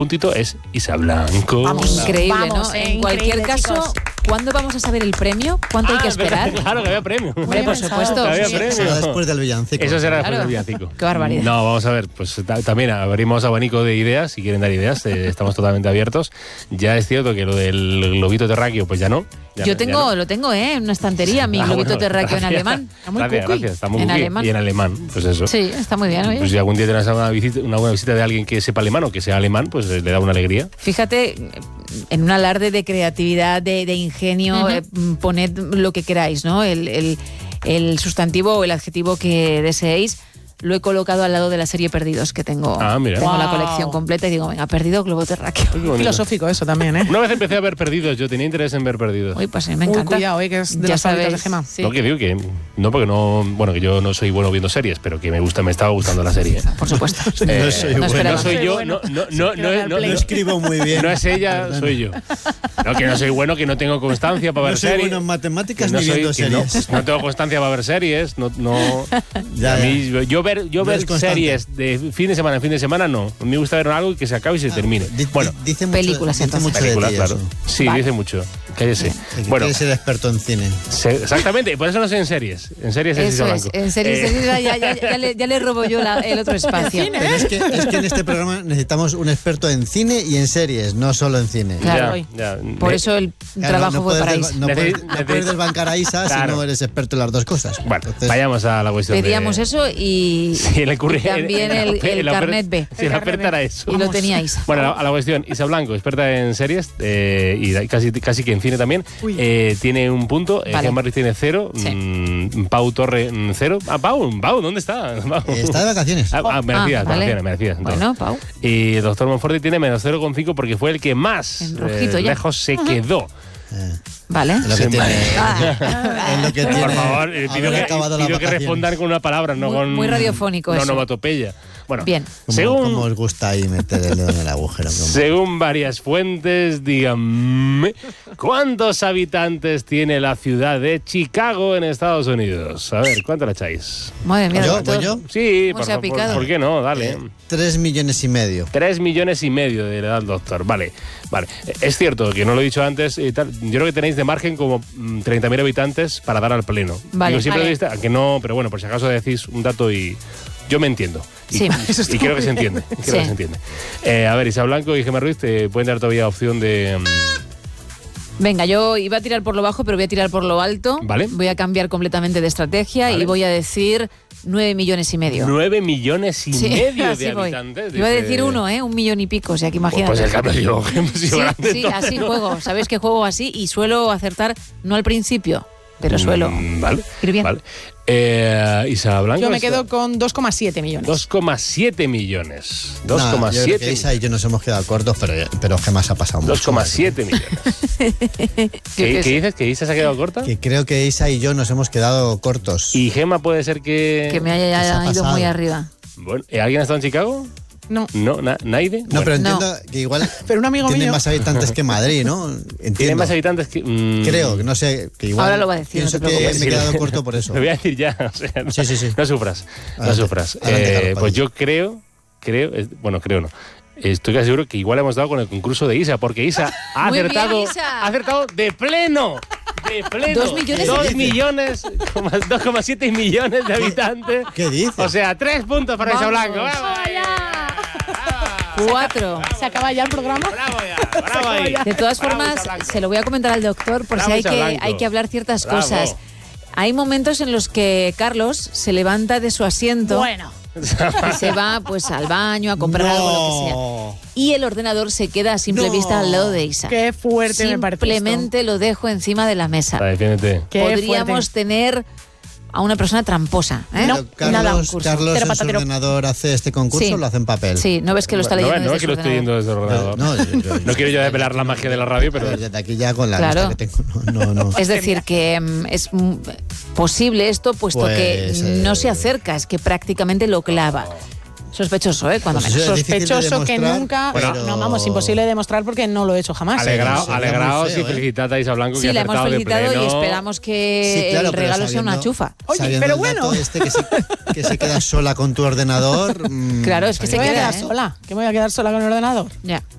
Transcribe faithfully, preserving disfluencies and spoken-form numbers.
puntito es Isa Blanco. Vamos, increíble, vamos, ¿no? eh, En cualquier caso, chicos. ¿cuándo vamos a saber el premio? ¿Cuánto Ah, hay que esperar? Claro que había premio. Hombre, por supuesto. Que había Sí. premio. Será después del villancico. Eso será después Claro. del villancico. Qué barbaridad. No, vamos a ver, pues ta- también abrimos abanico de ideas, si quieren dar ideas, eh, estamos totalmente abiertos. Ya es cierto que lo del globito terráqueo, pues ya no. Ya Yo no, tengo, ya no. lo tengo, ¿eh? En una estantería, mi Ah, globito bueno, terráqueo en gracias. alemán. Está muy Gracias, cuqui. gracias, está muy En cuqui. alemán. Y en alemán, pues eso. Sí, está muy bien, oye. Pues si algún día tienes una, visita, una buena visita de alguien que sepa alemán o que sea alemán, pues eh, le da una alegría. Fíjate, en un alarde de creatividad, de, de ingenio, Ujú. eh, poned lo que queráis, ¿no? El, el, el sustantivo o el adjetivo que deseéis. Lo he colocado al lado de la serie Perdidos, que tengo, Ah, mira. tengo la Wow. colección completa y digo, venga, perdido, globo terráqueo. Qué bonito. Filosófico eso también, ¿eh? Una vez empecé a ver Perdidos, yo tenía interés en ver Perdidos. Uy, pues a mí me Uy, encanta. cuidado, eh, que es de Ya las favoritas de sabéis, Gemma. sí. No, que digo que no, porque no, bueno, que yo no soy bueno viendo series, pero que me gusta, me estaba gustando la serie. Por supuesto. No Eh, soy no bueno. esperaba. No soy yo, Bueno. no, no, no, Sí, no, creo que no, al no, No play. escribo muy bien. no es ella, soy yo. No, que no soy bueno, que no tengo constancia para ver No soy series. bueno en matemáticas que no ni soy- viendo que no- series. No, tengo constancia para ver series, no, no. Ya, a mí, yo ver, yo No ver eres constante. series de fin de semana en fin de semana no. A mí me gusta ver algo y que se acabe y se termine. Di- Bueno, di- dice mucho, películas, dice entonces. mucho películas, de ti claro. eso. Sí, Vale. dice mucho. Cállese. De que Bueno, quieres ser experto en cine. se- exactamente, por eso no sé en series. En series es Eso Isa es, Blanco. en serio, Eh, en serio, ya, ya, ya, ya le, ya le robo yo la- el otro espacio. cine, Pero es que, es que en este programa necesitamos un experto en cine y en series, no solo en cine. Claro. ya, ya. Por Eh, eso el Claro, trabajo no fue puedes para desba- Isa. No, puedes, Necesi- no puedes necesi- desbancar a Isa si Claro. no eres experto en las dos cosas. Bueno, Entonces, vayamos a la cuestión. Pedíamos de, eso y, Sí, le ocurre- y también en- en el, la- el en la ofer- carnet B. Sí, la oferta era eso. Y lo teníais. Bueno, a la, a la cuestión, Isa Blanco, experta en series eh, y da- casi, casi que en cine también, Uy. eh, tiene un punto, eh, Vale. Gemma Ruiz tiene cero, Sí. mm, Pau Torre mm, cero. Ah, Pau, Pau, ¿dónde está? Pau. eh, está de vacaciones. Ah, ah, merecidas, Ah, vale. merecidas, merecidas, entonces. Bueno, Pau. Y el doctor Monforte tiene menos cero coma cinco porque fue el que más En rojito eh, ya. lejos se quedó. Eh, Vale. es lo que Sí, tiene. Ah, Es lo que tiene. Por favor, eh, pido, haber que, acabado las pido que vacaciones. respondan con una palabra, no Muy- con. muy radiofónico no eso. onomatopeya. Bueno, Bien. Como, según, como os gusta ahí meter el dedo en el agujero. como- según varias fuentes, díganme, ¿cuántos habitantes tiene la ciudad de Chicago en Estados Unidos? A ver, ¿cuánto la echáis? Madre mía. ¿Yo? doctor. ¿Voy yo? Sí, ¿Cómo por, se ha por- picado? ¿por qué no? Dale. Eh, tres millones y medio. Tres millones y medio de edad, doctor. Vale, vale. Eh, Es cierto que no lo he dicho antes y tal. Yo creo que tenéis de margen como mm, treinta mil habitantes para dar al pleno. Vale, Digo, siempre vale. decís, aunque no, pero bueno, por si acaso decís un dato y yo me entiendo. Y, Sí. y- Eso está y creo muy que se bien. entiende. Creo Sí. que se entiende. Eh, a ver, Isa Blanco y Gemma Ruiz te pueden dar todavía opción de. mm, Venga, yo iba a tirar por lo bajo, pero voy a tirar por lo alto. Vale. Voy a cambiar completamente de estrategia Vale. y voy a decir nueve millones y medio. Nueve millones y Sí, medio así de voy. habitantes. Iba a dice- decir uno, ¿eh? Un millón y pico, o sea que Pues, imagínate. pues el cambio yo, hemos sido Sí, grandes, sí, entonces, así ¿no? juego. Sabéis que juego así y suelo acertar, no al principio, pero suelo Mm, Vale. ir bien. Vale. Eh, Isa Blanco. Yo me está- quedo con dos coma siete millones. dos coma siete millones. No, dos coma yo creo que siete. Isa y yo nos hemos quedado cortos, pero, pero Gemma se ha pasado mucho. dos coma siete millones. ¿Qué, que qué sí. dices? ¿Que Isa se ha quedado corta? Que creo que Isa y yo nos hemos quedado cortos. Y Gemma puede ser que. Que me ¿Qué se haya ha ido pasado? muy arriba. Bueno, ¿eh, ¿alguien ha estado en Chicago? No, No, na- ¿Naide? No, Bueno, pero No. entiendo que igual pero un amigo tiene mío. más habitantes que Madrid, ¿no? Entiendo. Tiene más habitantes que. mm, Creo, que no sé, que igual. Ahora lo va a decir, Pienso no te que preocupes. me he quedado corto por eso. Lo voy a decir ya. O sea, no, Sí, sí, sí. no sufras. No Adelante, sufras. adelante, Eh, Carlos, pues vaya. yo creo, creo, es- bueno, creo no. Estoy casi seguro que igual hemos dado con el concurso de Isa, porque Isa ha Muy bien, acertado, Isa. ha acertado de pleno. De pleno. Dos millones y Dos medio. millones, coma- dos coma siete millones de habitantes. ¿Qué dices? O sea, tres puntos para Isa Vamos. Blanco. ¡Bravo! Cuatro. ¿Se acaba ya el programa? ¡Bravo ya! ¡Bravo ahí! De todas Bravo, formas, Isa Blanco. se lo voy a comentar al doctor por Bravo, si hay Isa que, Blanco. hay que hablar ciertas Bravo. cosas. Hay momentos en los que Carlos se levanta de su asiento Bueno. y se va pues al baño a comprar algo, lo que sea. No. Y el ordenador se queda a simple No. vista al lado de Isa. Qué fuerte me parece. Simplemente lo dejo encima de la mesa. Va, defiéndete. Qué Podríamos fuerte. tener a una persona tramposa. ¿eh? No, Pero nada, Carlos, concurso. Carlos Cero en su patatero. ordenador hace este concurso Sí. o lo hace en papel. Sí, no ves que lo está No, leyendo no, desde es que lo su estoy viendo desde el ordenador. No, yo- yo- No quiero yo develar la magia de la radio, pero. Pero desde aquí ya con la Claro. lista que tengo. No, no. no. Es decir, que mm, es mm, posible esto, puesto Pues, que eh, no se acerca, es que prácticamente lo clava. Sospechoso, ¿eh? Cuando Pues menos. eso es difícil de Sospechoso que demostrar, nunca. pero- No, vamos, imposible de demostrar porque no lo he hecho jamás. Alegrao, sería muy alegraos feo, y ¿eh? felicitad a Isa Blanco Sí, que ha la hemos acertado de felicitado y pleno. esperamos que Sí, claro, el pero regalo sea una sabiendo- chufa. Oye, sabiendo pero el bueno. dato este que se, que se queda sola con tu ordenador. mm, Claro, es que ¿Qué se me voy a queda, quedar ¿eh? sola? ¿Que me voy a quedar sola con el ordenador? Ya.